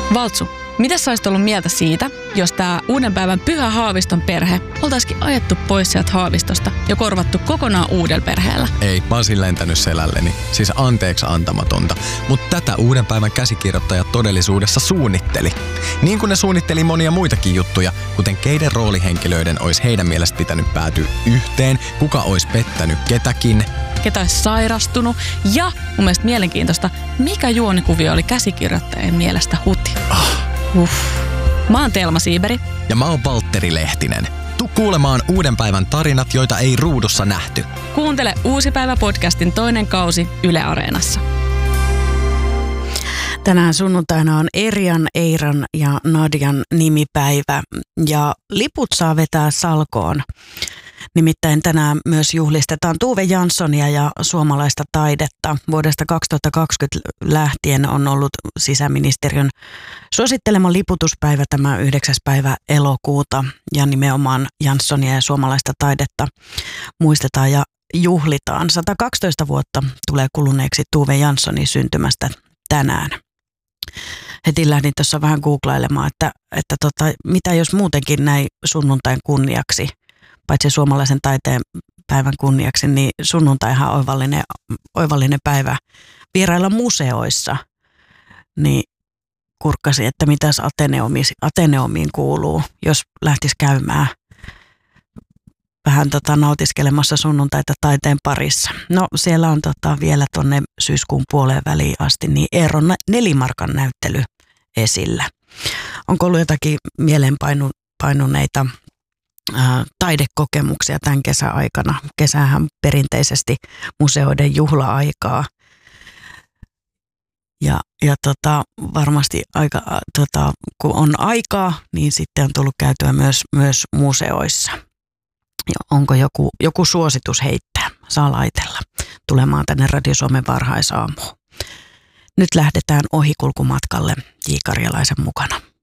Valtsu, mitä sä olisit ollut mieltä siitä, jos tää uuden päivän Pyhä Haaviston perhe oltaisikin ajettu pois sieltä Haavistosta ja korvattu kokonaan uudella perheellä? Ei, mä olisin lentänyt selälleni. Siis anteeksi antamatonta. Mutta tätä uuden päivän käsikirjoittajat todellisuudessa suunnitteli. Niin kuin ne suunnitteli monia muitakin juttuja, kuten keiden roolihenkilöiden olisi heidän mielestä pitänyt päätyä yhteen, kuka olisi pettänyt ketäkin, ketä olisi sairastunut ja mun mielestä mielenkiintoista, mikä juonikuvio oli käsikirjoittajien mielestä huti. Mä oon Telma Siiberi. Ja mä oon Valtteri Lehtinen. Tuu kuulemaan uuden päivän tarinat, joita ei ruudussa nähty. Kuuntele Uusi päivä podcastin toinen kausi Yle Areenassa. Tänään sunnuntaina on Erjan, Eiran ja Nadian nimipäivä ja liput saa vetää salkoon. Nimittäin tänään myös juhlistetaan Tove Janssonia ja suomalaista taidetta. Vuodesta 2020 lähtien on ollut sisäministeriön suosittelema liputuspäivä tämä 9. päivä elokuuta. Ja nimenomaan Janssonia ja suomalaista taidetta muistetaan ja juhlitaan. 112 vuotta tulee kuluneeksi Tove Janssonin syntymästä tänään. Heti lähdin tuossa vähän googlailemaan, että mitä jos muutenkin näin sunnuntain kunniaksi, paitsi suomalaisen taiteen päivän kunniaksi, niin sunnuntaihan on oivallinen päivä vierailla museoissa. Niin kurkkasin, että mitäs Ateneumiin kuuluu, jos lähtisi käymään vähän nautiskelemassa sunnuntaita taiteen parissa. No siellä on vielä tuonne syyskuun puoleen väliin asti niin Eeron Nelimarkan näyttely esillä. Onko ollut jotakin mieleenpainuneita taidekokemuksia tämän kesäaikana? Kesähän perinteisesti museoiden juhla-aikaa. Ja varmasti kun on aikaa, niin sitten on tullut käytyä myös museoissa. Ja onko joku suositus heittää? Saa laitella tulemaan tänne Radio Suomen varhaisaamuun. Nyt lähdetään ohikulkumatkalle J. Karjalaisen mukana.